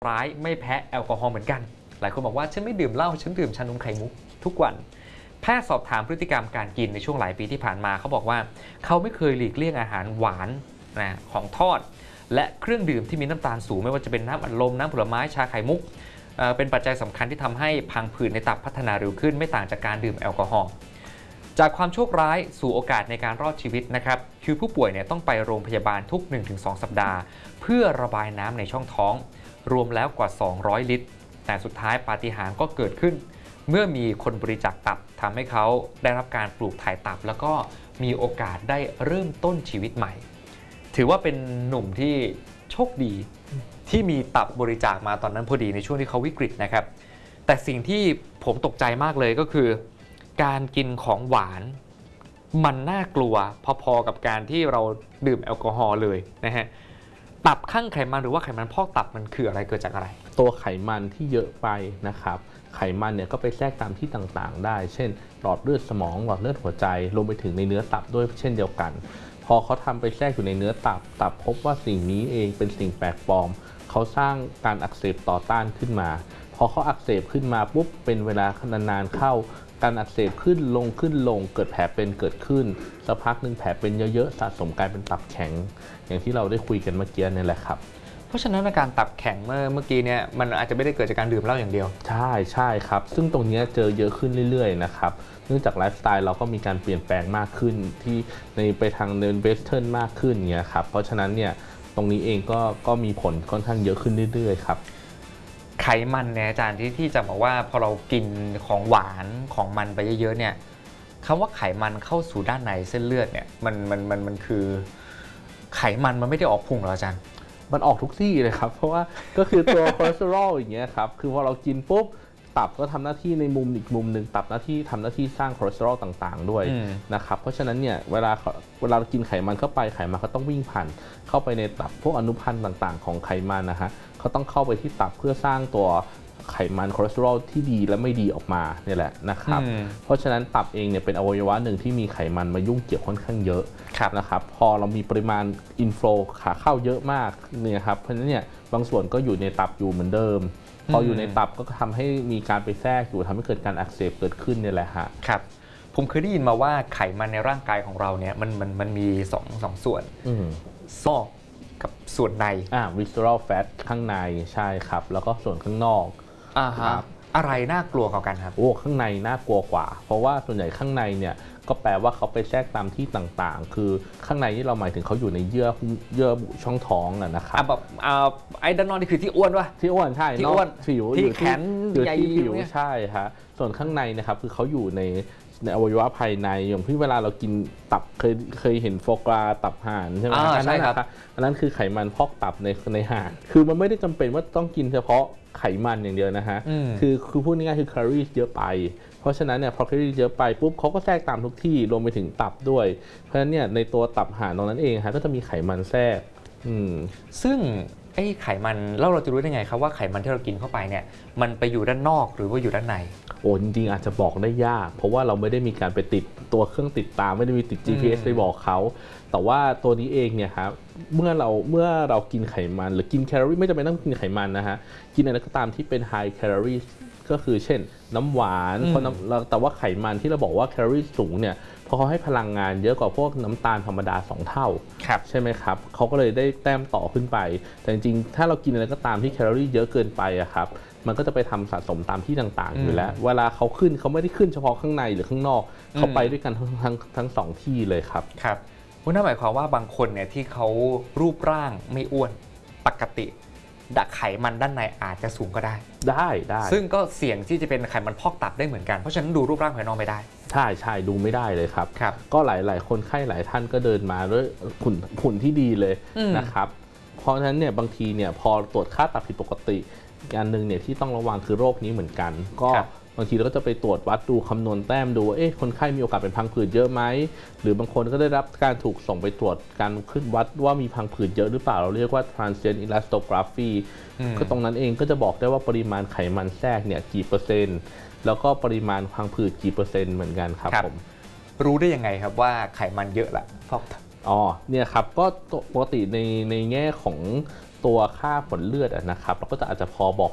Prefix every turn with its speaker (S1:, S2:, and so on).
S1: ร้ายไม่แพ้แอลกอฮอล์เหมือนกันหลายคนบอกว่าฉันไม่ดื่มเหล้าฉันดื่มชานมไข่มุกทุกวันแพทย์สอบถามพฤติกรรมการกินในช่วงหลายปีที่ผ่านมาเขาบอกว่าเขาไม่เคยหลีกเลี่ยงอาหารหวานของทอดและเครื่องดื่มที่มีน้ำตาลสูงไม่ว่าจะเป็นน้ำอัดลมน้ำผลไม้ชาไข่มุกเป็นปัจจัยสำคัญที่ทำให้พังผืดในตับพัฒนาเร็วขึ้นไม่ต่างจากการดื่มแอลกอฮอล์จากความโชคร้ายสู่โอกาสในการรอดชีวิตนะครับคือผู้ป่วยต้องไปโรงพยาบาลทุก 1-2 สัปดาห์เพื่อระบายน้ำในช่องท้องรวมแล้วกว่า200ลิตรแต่สุดท้ายปาฏิหาริย์ก็เกิดขึ้นเมื่อมีคนบริจาคตับทำให้เขาได้รับการปลูกถ่ายตับแล้วก็มีโอกาสได้เริ่มต้นชีวิตใหม่ถือว่าเป็นหนุ่มที่โชคดีที่มีตับบริจาคมาตอนนั้นพอดีในช่วงที่เขาวิกฤตนะครับแต่สิ่งที่ผมตกใจมากเลยก็คือการกินของหวานมันน่ากลัวพอๆกับการที่เราดื่มแอลกอฮอล์เลยนะฮะตับข้างไขมันหรือว่าไขมันพอกตับมันคืออะไรเกิดจากอะไร
S2: ตัวไขมันที่เยอะไปนะครับไขมันก็ไปแทรกตามที่ต่างๆได้เช่นหลอดเลือดสมองหลอดเลือดหัวใจรวมไปถึงในเนื้อตับด้วยเช่นเดียวกันพอเขาทำไปแทรกอยู่ในเนื้อตับพบว่าสิ่งนี้เองเป็นสิ่งแปลกปลอมเขาสร้างการอักเสบต่อต้านขึ้นมาพอเขาอักเสบขึ้นมาปุ๊บเป็นเวลานานๆเข้าการอักเสบขึ้นลงเกิดแผลเป็นเกิดขึ้นสักพักหนึ่งแผลเป็นเยอะๆสะสมกลายเป็นตับแข็งอย่างที่เราได้คุยกันเมื่อกี้นี่แหละครับ
S1: เพราะฉะนั้นอาการตับแข็งเมื่อกี้เนี่ยมันอาจจะไม่ได้เกิดจากการดื่มเหล้าอย่างเดียว
S2: ใช่ครับซึ่งตรงนี้เจอเยอะขึ้นเรื่อยๆนะครับเนื่องจากไลฟ์สไตล์เราก็มีการเปลี่ยนแปลงมากขึ้นที่ไปทางเดินเวสเทิร์นมากขึ้นเงี้ยครับเพราะฉะนั้นเนี่ยตรงนี้เองก็มีผลค่อนข้างเยอะขึ้นเรื่อยๆครับ
S1: ไขมันเนี่ยอาจารย์ที่จะบอกว่าพอเรากินของหวานของมันไปเยอะๆเนี่ยคำว่าไขมันเข้าสู่ด้านในเส้นเลือดเนี่ยมันคือไขมันมันไม่ได้ออกพุงหรออาจารย์
S2: มันออกทุกที่เลยครับเพราะว่าก็คือตัวคอเลสเตอรอลอย่างเงี้ยครับคือพอเรากินปุ๊บตับก็ทำหน้าที่ในอีกมุมหนึ่งตับทำหน้าที่สร้างคอเลสเตอรอลต่างๆด้วยนะครับเพราะฉะนั้นเนี่ยเวลาเรากินไขมันเข้าไปไขมันก็ต้องวิ่งผ่านเข้าไปในตับพวกอนุพันธ์ต่างๆของไขมันนะฮะเขาต้องเข้าไปที่ตับเพื่อสร้างตัวไขมันคอเลสเตอรอลที่ดีและไม่ดีออกมาเนี่ยแหละนะครับเพราะฉะนั้นตับเองเนี่ยเป็นอวัยวะหนึ่งที่มีไขมันมายุ่งเกี่ยวค่อนข้างเยอะนะครับพอเรามีปริมาณอินโฟลขาเข้าเยอะมากเนี่ยครับเพราะฉะนั้นเนี่ยบางส่วนก็อยู่ในตับอยู่เหมือนเดิมพออยู่ในตับก็ทำให้มีการไปแทรกอยู่ทำให้เกิดการอักเสบเกิดขึ้นเนี่ยแหละฮะ
S1: ครับผมเคยได้ยินมาว่าไขมันในร่างกายของเราเนี่ยมันมีสองส่วนซอกกับส่วนใน
S2: visceral fat ข้างในใช่ครับแล้วก็ส่วนข้างนอก
S1: ครับอะไรน่ากลัวกว่ากันครับ
S2: ข้างในน่ากลัวกว่าเพราะว่าส่วนใหญ่ข้างในเนี่ยก็แปลว่าเขาไปแทรกตามที่ต่างๆคือข้างในที่เราหมายถึงเขาอยู่ในเยื่อบุช่องท้องนะครับ
S1: แบบไอ้ด้านนอกนี่คือที่อ้วนวะ
S2: ที่อ้วนใช่
S1: ที่อ้วน
S2: ผิว
S1: ที่แขน
S2: ใหญ่ผิวใช่ฮะส่วนข้างในนะครับคือเขาอยู่ในอวัยวะภายในอย่างที่เวลาเรากินตับเคยเห็นโฟกราตับห่านใช่ไหม
S1: ใช่ครับ
S2: อันนั้นคือไขมันพอกตับในห่านคือมันไม่ได้จำเป็นว่าต้องกินเฉพาะไขมันอย่างเดียวนะฮะคือพูดง่ายๆคือแคลอรี่เยอะไปเพราะฉะนั้นเนี่ยพอแคลอรี่เยอะไปปุ๊บเขาก็แทรกตามทุกที่รวมไปถึงตับด้วยเพราะฉะนั้นเนี่ยในตัวตับห่านตรงนั้นเองฮะก็จะมีไขมันแทรก
S1: ซึ่งไอ้ไขมันเราจะรู้ได้ไงครับว่าไขมันที่เรากินเข้าไปเนี่ยมันไปอยู่ด้านนอกหรือว่าอยู่ด้านใน
S2: จริงๆอาจจะบอกได้ยากเพราะว่าเราไม่ได้มีการไปติดตัวเครื่องติดตามไม่ได้มีติด GPS ไปบอกเขาแต่ว่าตัวนี้เองเนี่ยครับเมื่อเรากินไขมันหรือกินแคลอรี่ไม่จำเป็นต้องกินไขมันนะฮะกินอะไรก็ตามที่เป็น high calorie ก็คือเช่นน้ำหวานแต่ว่าไขมันที่เราบอกว่าแคลอรี่สูงเนี่ยเพราะเขาให้พลังงานเยอะกว่าพวกน้ำตาลธรรมดา2 เท่าใช่ไหมครับเขาก็เลยได้แต้มต่อขึ้นไปแต่จริงๆถ้าเรากินอะไรก็ตามที่แคลอรี่เยอะเกินไปอะครับมันก็จะไปทำสะสมตามที่ต่างๆอยู่แล้วเวลาเขาขึ้นเขาไม่ได้ขึ้นเฉพาะข้างในหรือข้างนอกเขาไปด้วยกันทั้ง2 ที่เลยครับ
S1: ครับนั่นหมายความว่าบางคนเนี่ยที่เขารูปร่างไม่อ้วนปกติไขมันด้านในอาจจะสูงก็ได้ซึ่งก็เสี่ยงที่จะเป็นไขมันพอกตับได้เหมือนกันเพราะฉะนั้นดูรูปร่างภายนอกไม่ได้
S2: ใช่ดูไม่ได้เลยครับก็หลายคนไข้หลายท่านก็เดินมาด้วยหุ่นที่ดีเลยนะครับเพราะฉะนั้นเนี่ยบางทีเนี่ยพอตรวจค่าตับผิดปกติอันนึงเนี่ยที่ต้องระวังคือโรคนี้เหมือนกันก็บางทีเราก็จะไปตรวจวัดดูคำนวณแต้มดูคนไข้มีโอกาสเป็นพังผืดเยอะไหมหรือบางคนก็ได้รับการถูกส่งไปตรวจการขึ้นวัดว่ามีพังผืดเยอะหรือเปล่าเราเรียกว่า transient elastography ก็ตรงนั้นเองก็จะบอกได้ว่าปริมาณไขมันแทรกเนี่ยกี่เปอร์เซ็นต์แล้วก็ปริมาณพังผืดกี่เปอร์เซ็นต์เหมือนกันครับผม
S1: รู้ได้ยังไงครับว่าไขมันเยอะละ
S2: เนี่ยครับก็ปกติในแง่ของตัวค่าผลเลือดนะครับเราก็จะอาจจะพอบอก